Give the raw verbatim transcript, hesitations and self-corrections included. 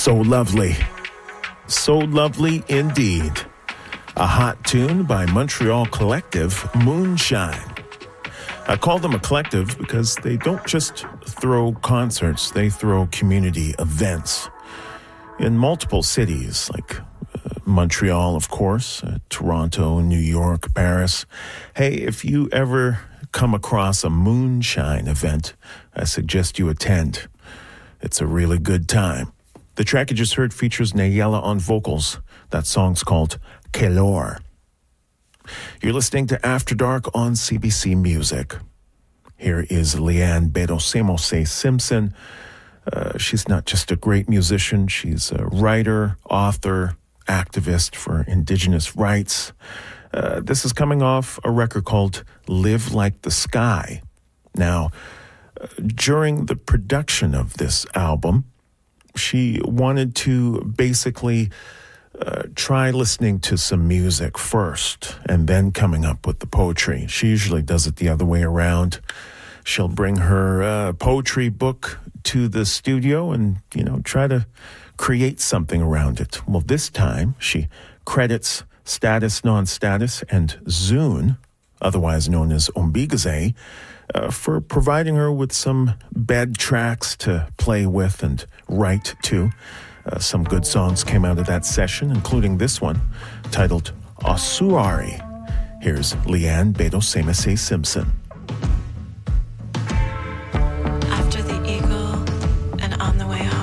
So lovely. So lovely indeed. A hot tune by Montreal collective Moonshine. I call them a collective because they don't just throw concerts, they throw community events in multiple cities like uh, Montreal, of course, uh, Toronto, New York, Paris. Hey, if you ever come across a Moonshine event, I suggest you attend. It's a really good time. The track you just heard features Nayela on vocals. That song's called Kelor. You're listening to After Dark on C B C Music. Here is Leanne Bedosemos Simpson. Uh, she's not just a great musician, she's a writer, author, activist for Indigenous rights. Uh, this is coming off a record called Live Like the Sky. Now, uh, during the production of this album, she wanted to basically uh, try listening to some music first and then coming up with the poetry. She usually does it the other way around. She'll bring her uh, poetry book to the studio and, you know, try to create something around it. Well, this time she credits Status Non-Status and Zune, otherwise known as Ombigaze, Uh, for providing her with some bed tracks to play with and write to. Uh, some good songs came out of that session, including this one, titled Osuari. Here's Leanne Bedosemos Simpson. After the eagle and on the way home,